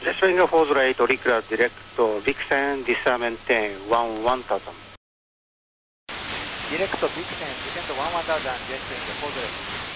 Just wing 408, Auricula direct to Vixen, Disarment 10, 1000. Direct to Vixen, descend to 1000, just wing 408.